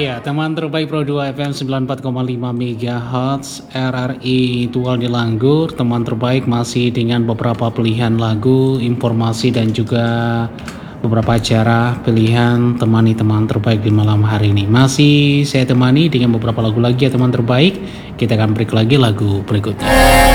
Iya, teman terbaik Pro 2 FM 94,5 MHz RRI Tual di Langgur. Teman terbaik masih dengan beberapa pilihan lagu, informasi dan juga beberapa acara pilihan temani teman terbaik di malam hari ini. Masih saya temani dengan beberapa lagu lagi ya teman terbaik. Kita akan break lagi lagu berikutnya.